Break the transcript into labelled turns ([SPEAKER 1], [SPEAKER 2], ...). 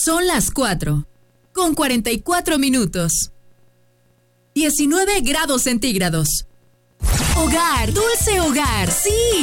[SPEAKER 1] Son las 4:44. 19 grados centígrados. Hogar, dulce hogar, sí.